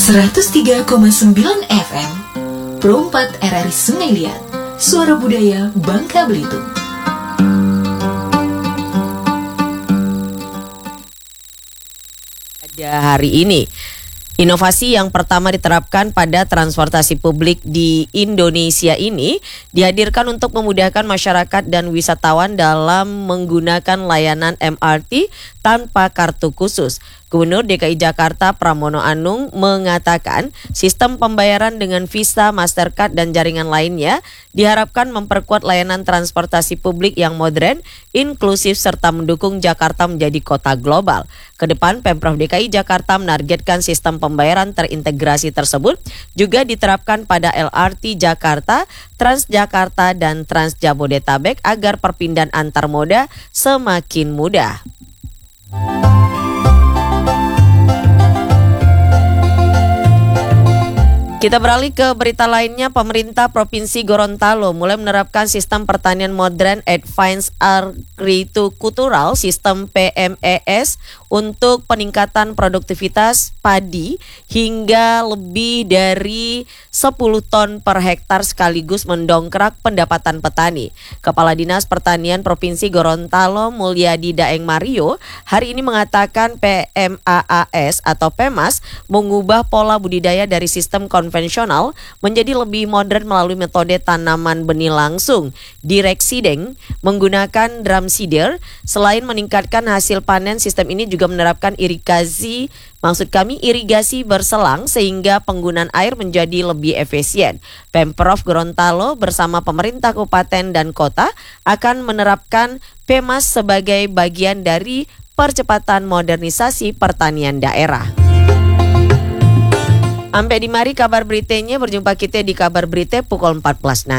103,9 FM Pro 4 RRI Sungai Liat, Suara Budaya Bangka Belitung. Pada hari ini, inovasi yang pertama diterapkan pada transportasi publik di Indonesia ini dihadirkan untuk memudahkan masyarakat dan wisatawan dalam menggunakan layanan MRT tanpa kartu khusus. Gubernur DKI Jakarta Pramono Anung mengatakan sistem pembayaran dengan Visa, Mastercard, dan jaringan lainnya diharapkan memperkuat layanan transportasi publik yang modern, inklusif, serta mendukung Jakarta menjadi kota global. Kedepan, Pemprov DKI Jakarta menargetkan sistem pembayaran terintegrasi tersebut juga diterapkan pada LRT Jakarta, Transjakarta, dan Trans Jabodetabek agar perpindahan antar moda semakin mudah. Kita beralih ke berita lainnya. Pemerintah Provinsi Gorontalo mulai menerapkan sistem pertanian modern Advanced Agricultural System PMES untuk peningkatan produktivitas padi hingga lebih dari 10 ton per hektar sekaligus mendongkrak pendapatan petani. Kepala Dinas Pertanian Provinsi Gorontalo Mulyadi Daeng Mario hari ini mengatakan PMAAS atau PEMAS mengubah pola budidaya dari sistem konvensional menjadi lebih modern melalui metode tanaman benih langsung direct seeding menggunakan drum seeder. Selain meningkatkan hasil panen, sistem ini juga menerapkan irigasi berselang sehingga penggunaan air menjadi lebih efisien. Pemprov Gorontalo bersama pemerintah kabupaten dan kota akan menerapkan PEMAS sebagai bagian dari percepatan modernisasi pertanian daerah. Sampai di mari kabar beritanya, berjumpa kita di kabar berita pukul 14 nanti.